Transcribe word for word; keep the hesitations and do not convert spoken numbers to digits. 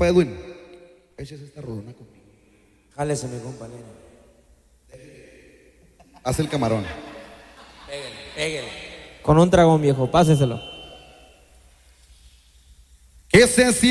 Compa Edwin, échese esta rolona conmigo. Jálese, mi compa. Haz el camarón. Pégale, pégale. Con un dragón, viejo, páseselo. Que se